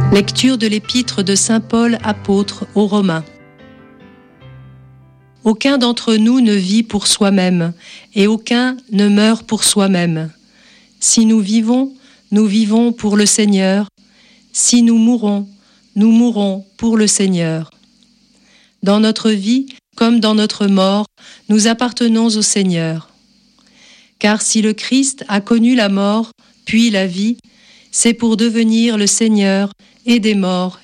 Lecture de l'épître de saint Paul apôtre aux Romains. Aucun d'entre nous ne vit pour soi-même, et aucun ne meurt pour soi-même. Si nous vivons pour le Seigneur. Si nous mourons pour le Seigneur. Dans notre vie, comme dans notre mort, nous appartenons au Seigneur. Car si le Christ a connu la mort, puis la vie, c'est pour devenir le Seigneur et des morts